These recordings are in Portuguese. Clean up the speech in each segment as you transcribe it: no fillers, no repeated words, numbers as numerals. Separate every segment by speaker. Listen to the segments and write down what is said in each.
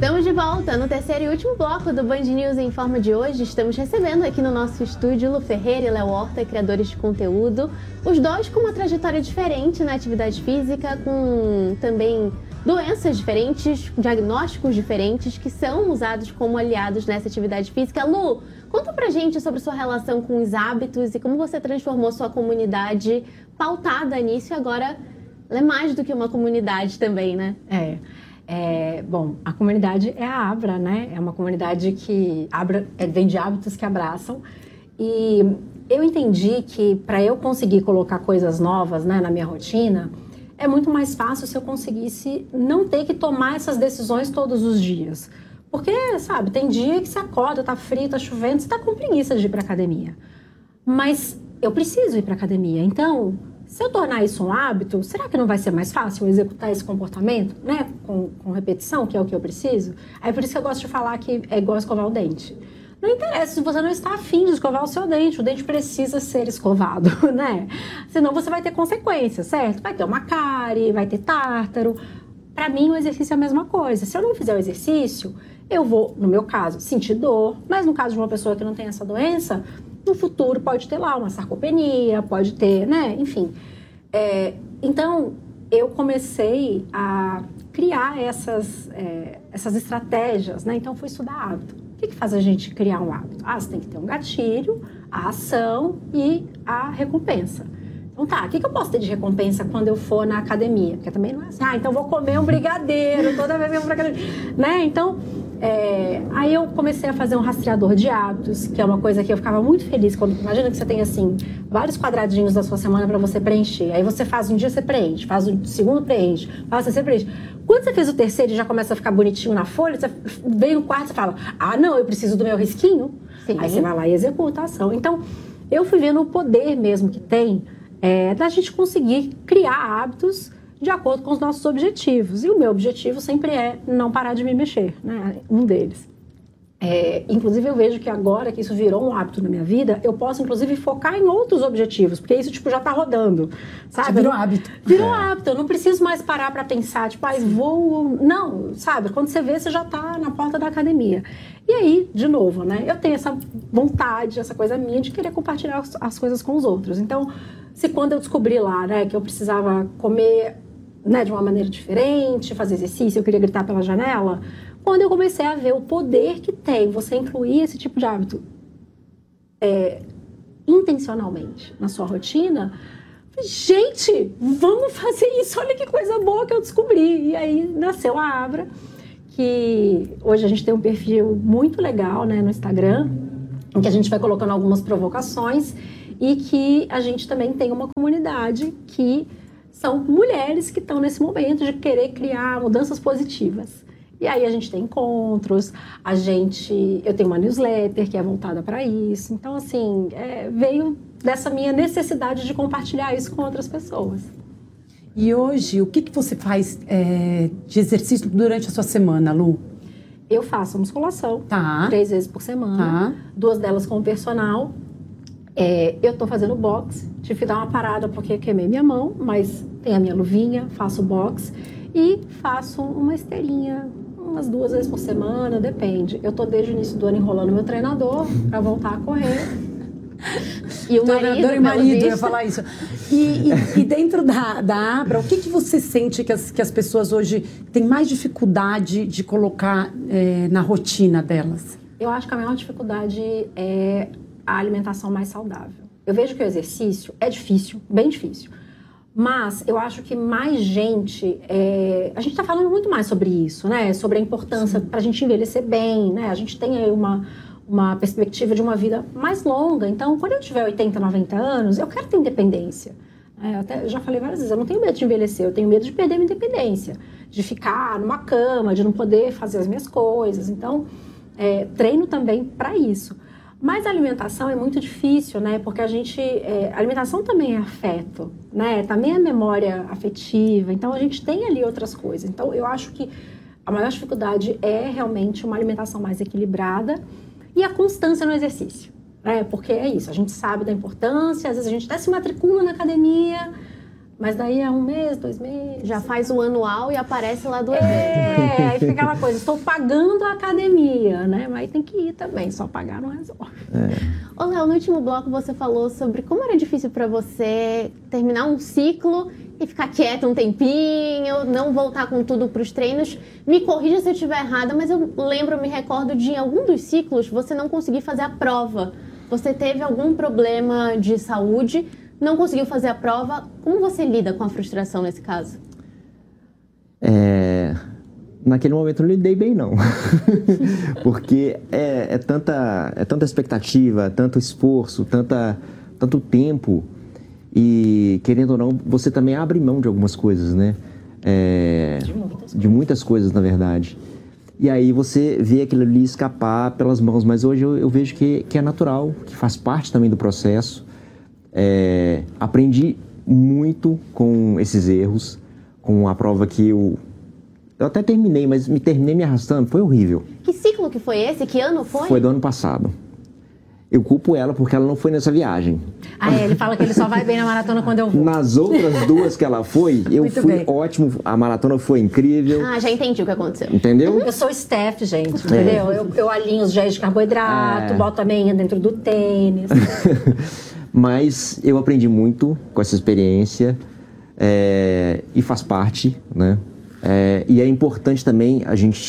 Speaker 1: Estamos de volta no terceiro e último bloco do Band News em Forma de hoje. Estamos recebendo aqui no nosso estúdio Lu Ferreira e Léo Horta, criadores de conteúdo. Os dois com uma trajetória diferente na atividade física, com também doenças diferentes, diagnósticos diferentes, que são usados como aliados nessa atividade física. Lu, conta pra gente sobre sua relação com os hábitos e como você transformou sua comunidade pautada nisso e agora é mais do que uma comunidade também, né?
Speaker 2: Bom, a comunidade é a Abra, né? É uma comunidade que vem de hábitos que abraçam. E eu entendi que para eu conseguir colocar coisas novas, né, na minha rotina, é muito mais fácil se eu conseguisse não ter que tomar essas decisões todos os dias. Porque, sabe, tem dia que você acorda, tá frio, tá chovendo, você tá com preguiça de ir pra academia. Mas eu preciso ir pra academia. Então, se eu tornar isso um hábito, será que não vai ser mais fácil eu executar esse comportamento, né? Com repetição, que é o que eu preciso? Aí por isso que eu gosto de falar que é igual escovar o dente. Não interessa se você não está afim de escovar o seu dente. O dente precisa ser escovado, né? Senão você vai ter consequências, certo? Vai ter uma cárie, vai ter tártaro. Para mim, o exercício é a mesma coisa. Se eu não fizer o exercício, eu vou, no meu caso, sentir dor. Mas no caso de uma pessoa que não tem essa doença, no futuro pode ter lá uma sarcopenia, pode ter, né? Enfim. Então, eu comecei a criar essas estratégias, né? Então, fui estudar hábito. O que faz a gente criar um hábito? Você tem que ter um gatilho, a ação e a recompensa. Então tá, o que eu posso ter de recompensa quando eu for na academia? Porque também não é assim, então vou comer um brigadeiro toda vez que eu vou pra academia, né? Então, aí eu comecei a fazer um rastreador de hábitos, que é uma coisa que eu ficava muito feliz quando, imagina que você tem assim, vários quadradinhos da sua semana para você preencher. Aí você faz um dia, você preenche, faz o segundo, preenche, faz o terceiro, preenche. Quando você fez o terceiro e já começa a ficar bonitinho na folha, você vem no quarto e fala, não, eu preciso do meu risquinho. Sim. Aí você vai lá e executa a ação. Então, eu fui vendo o poder mesmo que tem da gente conseguir criar hábitos de acordo com os nossos objetivos. E o meu objetivo sempre é não parar de me mexer, né? Um deles. Inclusive, eu vejo que agora que isso virou um hábito na minha vida, eu posso, inclusive, focar em outros objetivos, porque isso, já tá rodando, sabe?
Speaker 3: Virou hábito.
Speaker 2: Virou hábito. Eu não preciso mais parar pra pensar, vou... Não, sabe? Quando você vê, você já tá na porta da academia. E aí, de novo, né? Eu tenho essa vontade, essa coisa minha de querer compartilhar as coisas com os outros. Então, se quando eu descobri lá, né, que eu precisava comer, né, de uma maneira diferente, fazer exercício, eu queria gritar pela janela... Quando eu comecei a ver o poder que tem você incluir esse tipo de hábito intencionalmente na sua rotina, gente, vamos fazer isso, olha que coisa boa que eu descobri. E aí nasceu a Abra, que hoje a gente tem um perfil muito legal, né, no Instagram, em que a gente vai colocando algumas provocações e que a gente também tem uma comunidade que são mulheres que estão nesse momento de querer criar mudanças positivas. E aí a gente tem encontros, eu tenho uma newsletter que é voltada para isso. Então, assim, veio dessa minha necessidade de compartilhar isso com outras pessoas.
Speaker 3: E hoje, o que você faz de exercício durante a sua semana, Lu?
Speaker 2: Eu faço musculação,
Speaker 3: tá.
Speaker 2: 3 vezes por semana, 2 delas com o personal. Eu tô fazendo boxe, tive que dar uma parada porque queimei minha mão, mas tem a minha luvinha, faço boxe e faço uma esteirinha umas 2 vezes por semana, depende. Eu tô desde o início do ano enrolando meu treinador para voltar a correr.
Speaker 1: E o
Speaker 3: treinador e marido, eu ia falar isso. E dentro da Abra, o que você sente que as pessoas hoje têm mais dificuldade de colocar na rotina delas?
Speaker 2: Eu acho que a maior dificuldade é a alimentação mais saudável. Eu vejo que o exercício é difícil, bem difícil. Mas eu acho que mais gente... a gente está falando muito mais sobre isso, né? Sobre a importância para a gente envelhecer bem, né? A gente tem aí uma perspectiva de uma vida mais longa. Então, quando eu tiver 80, 90 anos, eu quero ter independência. Eu já falei várias vezes, eu não tenho medo de envelhecer, eu tenho medo de perder minha independência. De ficar numa cama, de não poder fazer as minhas coisas. Então, treino também para isso. Mas a alimentação é muito difícil, né? Porque a alimentação também é afeto, né? Também é memória afetiva. Então, a gente tem ali outras coisas. Então, eu acho que a maior dificuldade é realmente uma alimentação mais equilibrada e a constância no exercício, né? Porque é isso, a gente sabe da importância, às vezes a gente até se matricula na academia, Mas daí é 1 mês, 2 meses.
Speaker 1: Já faz o anual e aparece lá do evento.
Speaker 2: Aí fica aquela coisa, estou pagando a academia, né? Mas tem que ir também, só pagar não resolve.
Speaker 1: Ô, Léo, no último bloco você falou sobre como era difícil para você terminar um ciclo e ficar quieto um tempinho, não voltar com tudo para os treinos. Me corrija se eu estiver errada, mas eu me recordo de em algum dos ciclos você não conseguir fazer a prova. Você teve algum problema de saúde, não conseguiu fazer a prova. Como você lida com a frustração nesse caso?
Speaker 4: Naquele momento eu não lidei bem, não. Porque é tanta expectativa, tanto esforço, tanto tempo. E, querendo ou não, você também abre mão de algumas coisas, né? De muitas coisas, na verdade. E aí você vê aquilo ali escapar pelas mãos. Mas hoje eu vejo que é natural, que faz parte também do processo. Aprendi muito com esses erros, com a prova que eu até terminei, mas terminei me arrastando, foi horrível.
Speaker 1: Que ciclo que foi esse? Que ano foi?
Speaker 4: Foi do ano passado. Eu culpo ela porque ela não foi nessa viagem.
Speaker 2: Ele fala que ele só vai bem na maratona quando eu vou.
Speaker 4: Nas outras 2 que ela foi, eu fui ótimo, a maratona foi incrível.
Speaker 1: Já entendi o que aconteceu.
Speaker 4: Entendeu?
Speaker 2: Eu sou staff, gente, entendeu? Eu alinho os géis de carboidrato, boto a meinha dentro do tênis.
Speaker 4: Mas eu aprendi muito com essa experiência e faz parte, né? E é importante também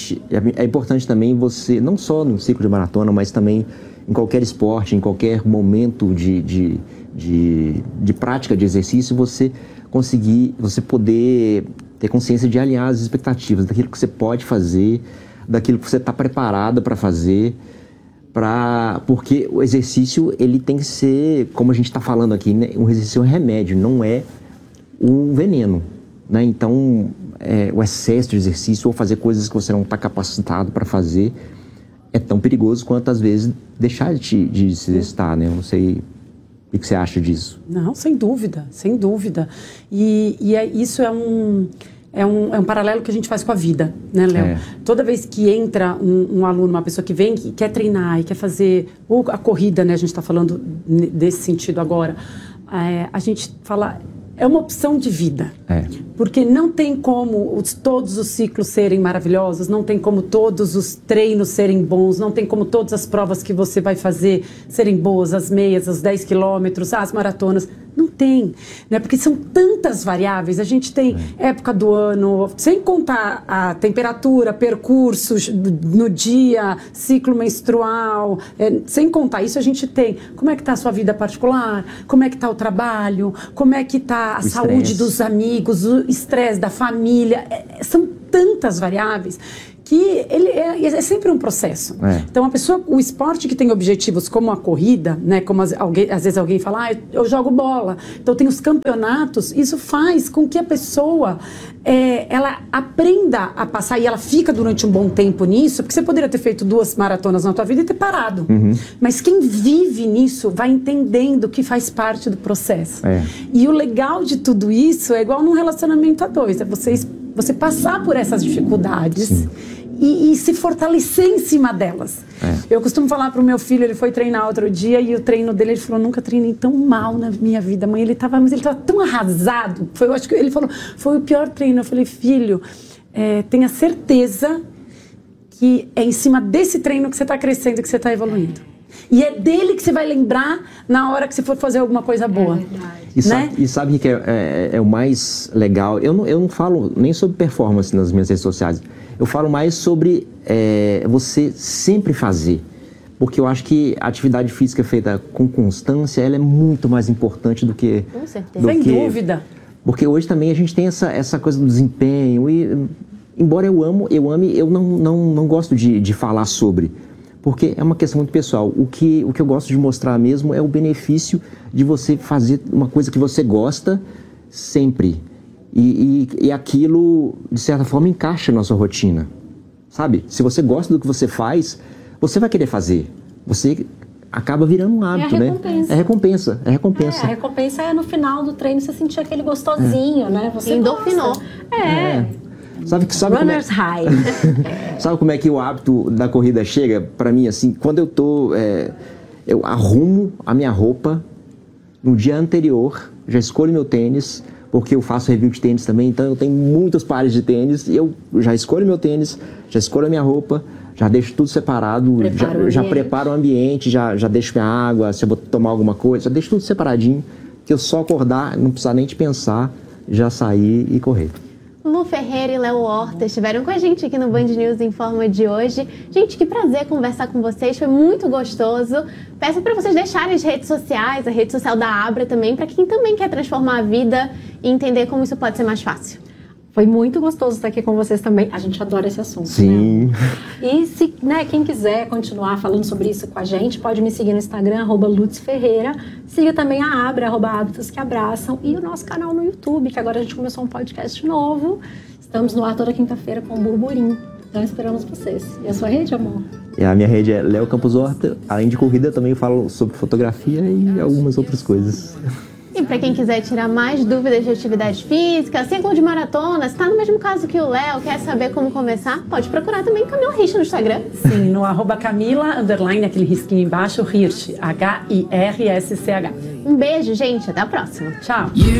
Speaker 4: você, não só no ciclo de maratona, mas também em qualquer esporte, em qualquer momento de prática de exercício, você poder ter consciência de alinhar as expectativas daquilo que você pode fazer, daquilo que você está preparado para fazer, porque o exercício ele tem que ser, como a gente está falando aqui, né? Um exercício é um remédio, não é um veneno, né? Então, o excesso de exercício ou fazer coisas que você não está capacitado para fazer é tão perigoso quanto, às vezes, deixar de se exercitar, né? Eu não sei o que você acha disso.
Speaker 3: Não, sem dúvida, sem dúvida. Isso é um paralelo que a gente faz com a vida, né, Léo? Toda vez que entra um aluno, uma pessoa que vem, que quer treinar e quer fazer ou a corrida, né? A gente está falando desse sentido agora. A gente fala... É uma opção de vida, porque não tem como todos os ciclos serem maravilhosos, não tem como todos os treinos serem bons, não tem como todas as provas que você vai fazer serem boas, as meias, os 10 quilômetros, as maratonas. Não tem, né? Porque são tantas variáveis. A gente tem época do ano, sem contar a temperatura, percursos no dia, ciclo menstrual, sem contar isso, a gente tem como é que está a sua vida particular, como é que está o trabalho, como é que está a saúde dos amigos, o estresse da família. São tantas variáveis que ele é sempre um processo. Então, o esporte que tem objetivos como a corrida, né, como às vezes alguém fala, eu jogo bola, então tem os campeonatos, isso faz com que a pessoa ela aprenda a passar e ela fica durante um bom tempo nisso, porque você poderia ter feito 2 maratonas na tua vida e ter parado. Mas quem vive nisso vai entendendo que faz parte do processo. E o legal de tudo isso é igual num relacionamento a 2, é você passar por essas dificuldades e se fortalecer em cima delas. Eu costumo falar para o meu filho, ele foi treinar outro dia e o treino dele, ele falou, nunca treinei tão mal na minha vida, mãe. Ele estava tão arrasado. Eu acho que ele falou, foi o pior treino. Eu falei, filho, tenha certeza que é em cima desse treino que você está crescendo, que você está evoluindo. E é dele que você vai lembrar na hora que você for fazer alguma coisa boa.
Speaker 4: E sabe o que é o mais legal? Eu não falo nem sobre performance nas minhas redes sociais. Eu falo mais sobre você sempre fazer. Porque eu acho que a atividade física feita com constância, ela é muito mais importante do que...
Speaker 1: Com certeza.
Speaker 3: Sem dúvida.
Speaker 4: Porque hoje também a gente tem essa coisa do desempenho. E, embora eu ame, eu não gosto de falar sobre. Porque é uma questão muito pessoal. O que eu gosto de mostrar mesmo é o benefício de você fazer uma coisa que você gosta sempre. E aquilo, de certa forma, encaixa na sua rotina. Sabe? Se você gosta do que você faz, você vai querer fazer. Você acaba virando um hábito, né? É recompensa.
Speaker 2: A recompensa é no final do treino você sentir aquele gostosinho, né? Você
Speaker 1: endorfinou.
Speaker 4: Sabe
Speaker 2: Runner's high.
Speaker 4: Sabe como é que o hábito da corrida chega para mim, assim? Quando eu arrumo a minha roupa no dia anterior, já escolho meu tênis, porque eu faço review de tênis também, então eu tenho muitos pares de tênis e eu já escolho meu tênis, já escolho a minha roupa, já deixo tudo separado, já preparo o ambiente, já deixo minha água, se eu vou tomar alguma coisa, já deixo tudo separadinho, que eu só acordar, não precisar nem de pensar, já sair e correr.
Speaker 1: Lu Ferreira e Léo Horta estiveram com a gente aqui no Band News Informa de hoje. Gente, que prazer conversar com vocês, foi muito gostoso. Peço para vocês deixarem as redes sociais, a rede social da Abra também, para quem também quer transformar a vida e entender como isso pode ser mais fácil.
Speaker 2: Foi muito gostoso estar aqui com vocês também. A gente adora esse assunto,
Speaker 4: Sim.
Speaker 2: né? E se, né, quem quiser continuar falando sobre isso com a gente, pode me seguir no Instagram, @LutzFerreira. Siga também a Abra, @Hábitos que Abraçam. E o nosso canal no YouTube, que agora a gente começou um podcast novo. Estamos no ar toda quinta-feira com o Burburinho. Então esperamos vocês. E a sua rede, amor?
Speaker 4: E a minha rede é Léo Campos Horta. Além de corrida, também falo sobre fotografia e algumas outras coisas.
Speaker 1: E para quem quiser tirar mais dúvidas de atividade física, ciclo de maratona, se está no mesmo caso que o Léo, quer saber como começar, pode procurar também Camila Hirsch no Instagram.
Speaker 3: Sim, no @Camila_, aquele risquinho embaixo, Hirsch, HIRSCH.
Speaker 1: Um beijo, gente, até a próxima.
Speaker 3: Tchau.